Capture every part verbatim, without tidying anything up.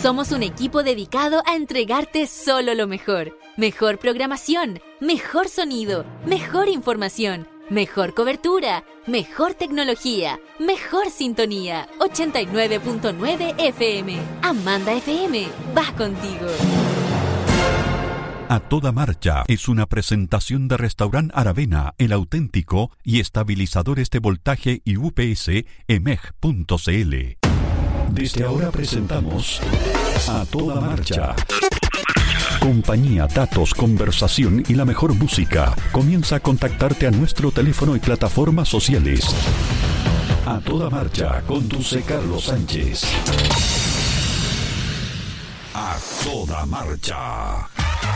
Somos un equipo dedicado a entregarte solo lo mejor. Mejor programación, mejor sonido, mejor información, mejor cobertura, mejor tecnología, mejor sintonía. ochenta y nueve punto nueve F M. Amanda F M, va contigo. A Toda Marcha es una presentación de Restaurant Aravena, El Auténtico y estabilizadores de voltaje y U P S E M E G punto C L. Desde ahora presentamos A Toda Marcha. Compañía, datos, conversación y la mejor música. Comienza a contactarte a nuestro teléfono y plataformas sociales. A Toda Marcha, conduce Carlos Sánchez. A Toda Marcha.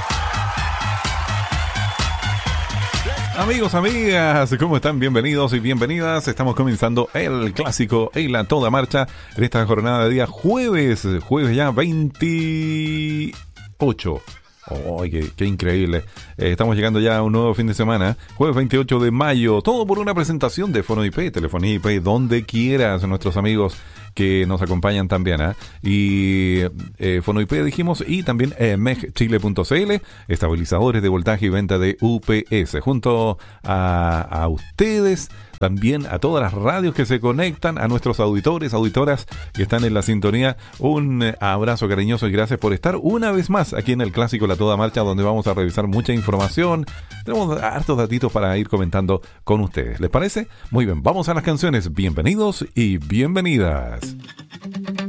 Amigos, amigas, ¿cómo están? Bienvenidos y bienvenidas. Estamos comenzando el clásico en la Toda Marcha en esta jornada de día jueves, jueves ya veintiocho. ¡Oh, qué, qué increíble! Eh, estamos llegando ya a un nuevo fin de semana. Jueves veintiocho de mayo. Todo por una presentación de Fono I P, telefonía I P, donde quieras, nuestros amigos que nos acompañan también. ¿eh? Y eh, Fono I P dijimos, y también eh, M E G Chile punto C L, estabilizadores de voltaje y venta de U P S. Junto a, a ustedes, también a todas las radios que se conectan, a nuestros auditores, auditoras que están en la sintonía, un abrazo cariñoso y gracias por estar una vez más aquí en el clásico La Toda Marcha, donde vamos a revisar mucha información. Tenemos hartos datitos para ir comentando con ustedes. ¿Les parece? Muy bien, vamos a las canciones. Bienvenidos y bienvenidas.